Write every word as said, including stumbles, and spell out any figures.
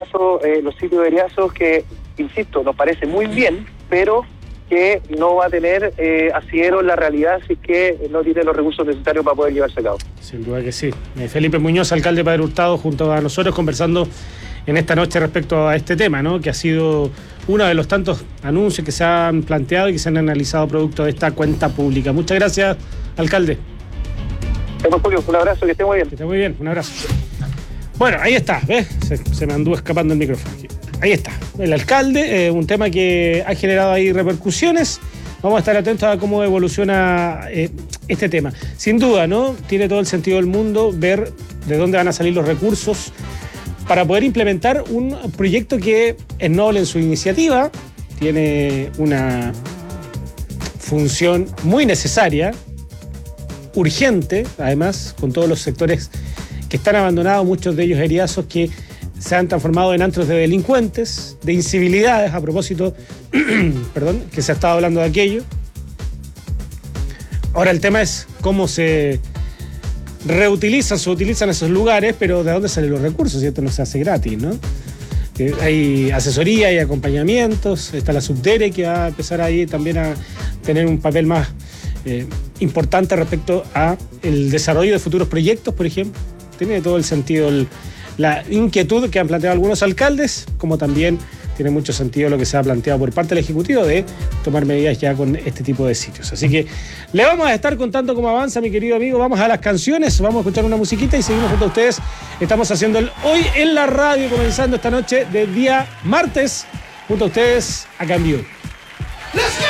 caso eh, los sitios de eriazos que, insisto, nos parece muy bien, pero que no va a tener eh, asidero en la realidad si es que no tiene los recursos necesarios para poder llevarse a cabo. Sin duda que sí. Eh, Felipe Muñoz, alcalde de Padre Hurtado, junto a nosotros conversando en esta noche respecto a este tema, ¿no? Que ha sido uno de los tantos anuncios que se han planteado y que se han analizado producto de esta cuenta pública. Muchas gracias, alcalde. Bueno, Julio, un abrazo, que esté muy bien. Que esté muy bien, un abrazo. Bueno, ahí está, ¿ves? Se, se me anduvo escapando el micrófono. Ahí está, el alcalde, eh, un tema que ha generado ahí repercusiones. Vamos a estar atentos a cómo evoluciona eh, este tema. Sin duda, ¿no? Tiene todo el sentido del mundo ver de dónde van a salir los recursos para poder implementar un proyecto que es noble en su iniciativa, tiene una función muy necesaria, urgente, además, con todos los sectores que están abandonados, muchos de ellos eriazos que se han transformado en antros de delincuentes, de incivilidades, a propósito, perdón, que se ha estado hablando de aquello. Ahora el tema es cómo se reutilizan, se utilizan esos lugares, pero ¿de dónde salen los recursos? Si esto no se hace gratis, ¿no? Eh, hay asesoría, hay acompañamientos, está la Subdere que va a empezar ahí también a tener un papel más eh, importante respecto a el desarrollo de futuros proyectos, por ejemplo. Tiene todo el sentido el, la inquietud que han planteado algunos alcaldes, como también tiene mucho sentido lo que se ha planteado por parte del Ejecutivo de tomar medidas ya con este tipo de sitios. Así que le vamos a estar contando cómo avanza, mi querido amigo. Vamos a las canciones, vamos a escuchar una musiquita y seguimos junto a ustedes. Estamos haciendo el Hoy en la Radio, comenzando esta noche de día martes, junto a ustedes, acá en vivo. ¡Let's go!